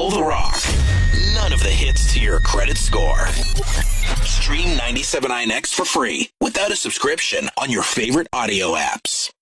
all the rock. None of the hits to your credit score. Stream 97.9X for free without a subscription on your favorite audio apps.